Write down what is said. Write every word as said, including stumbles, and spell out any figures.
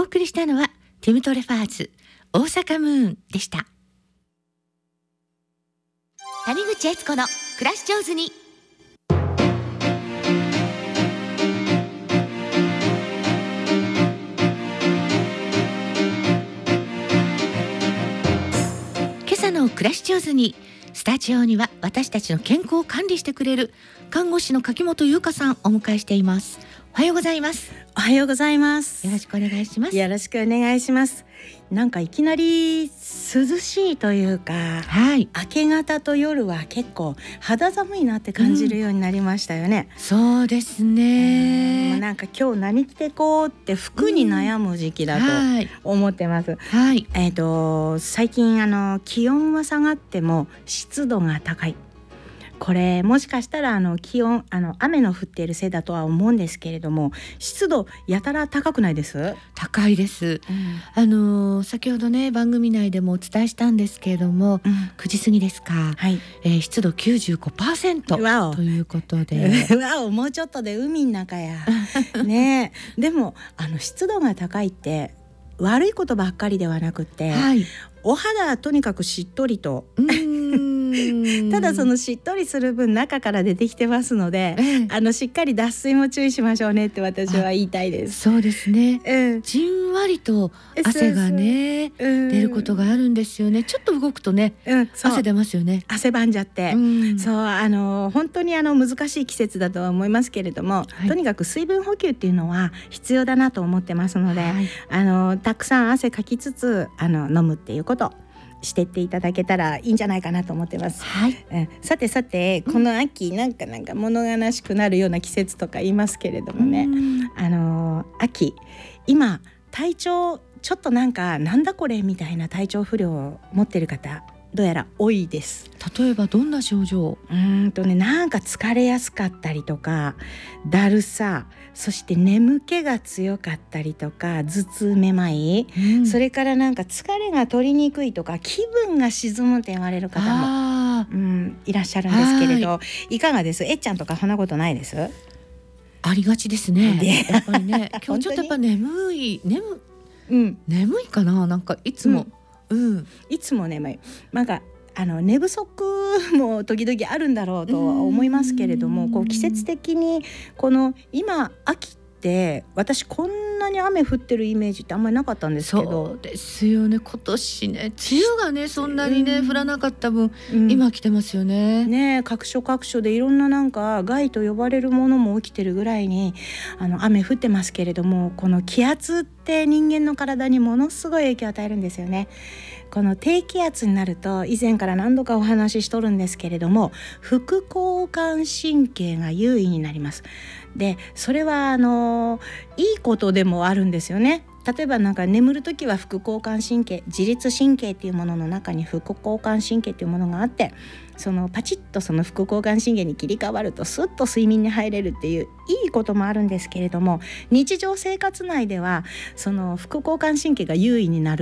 送りしたのはティム・トレファーズ大阪ムーンでした。谷口悦子の暮らし上手に。今朝の暮らし上手に、スタジオには私たちの健康を管理してくれる看護師の柿本優香さんをお迎えしています。おはようございます。 おはようございます。 よろしくお願いします。 よろしくお願いします。なんかいきなり涼しいというか、 はい、 明け方と夜は結構肌寒いなって感じるようになりましたよね、 うん、そうですね。 なんか今日何着てこうって服に悩む時期だと思ってます、 はい、 えーと、最近あの気温は下がっても湿度が高い。これもしかしたらあの気温あの雨の降っているせいだとは思うんですけれども、湿度やたら高くないです？ 高いです、うん、あの先ほどね番組内でもお伝えしたんですけれども、うん、くじ過ぎですか、はい、えー、湿度 きゅうじゅうごパーセント ということでわお、もうちょっとで海の中やね。でもあの湿度が高いって悪いことばっかりではなくて、はい、お肌はとにかくしっとりとただそのしっとりする分中から出てきてますので、ええ、あのしっかり脱水も注意しましょうねって私は言いたいです。 そうですね、うん、じんわりと汗がねそうそう、うん、出ることがあるんですよね。ちょっと動くとね、うん、汗出ますよね。 汗ばんじゃって、うん、そうあの本当にあの難しい季節だとは思いますけれども、はい、とにかく水分補給っていうのは必要だなと思ってますので、はい、あのたくさん汗かきつつあの飲むっていうことしてっていただけたらいいんじゃないかなと思ってます、はい、うん、さてさてこの秋、うん、なんかなんか物悲しくなるような季節とか言いますけれどもね、あの秋今体調ちょっとなんかなんだこれみたいな体調不良を持ってる方どうやら多いです。 例えばどんな症状？ うーんとね、なんか疲れやすかったりとかだるさ、そして眠気が強かったりとか頭痛めまい、うん、それからなんか疲れが取りにくいとか気分が沈むって言われる方も、うん、いらっしゃるんですけれど、いかがです？えっちゃんとかそんなことないです？ ありがちですね。やっぱりね今日ちょっとやっぱ眠い眠、うん、眠いかな、なんかいつも、うんうん、 いつも眠い。なんかあの寝不足も時々あるんだろうとは思いますけれども、こう季節的にこの今秋って私こんなに雨降ってるイメージってあんまりなかったんですけど。 そうですよね。今年ね梅雨がねそんなにね、うん、降らなかった分、うん、今来てますよね。 ね、各所各所でいろんななんか害と呼ばれるものも起きてるぐらいにあの雨降ってますけれども、この気圧って人間の体にものすごい影響を与えるんですよね。この低気圧になると以前から何度かお話ししとるんですけれども、副交感神経が優位になります。でそれはあのいいことでもあるんですよね。例えばなんか眠るときは副交感神経、自律神経っていうものの中に副交感神経っていうものがあって、そのパチッとその副交感神経に切り替わるとスッと睡眠に入れるっていういいこともあるんですけれども、日常生活内ではその副交感神経が優位になる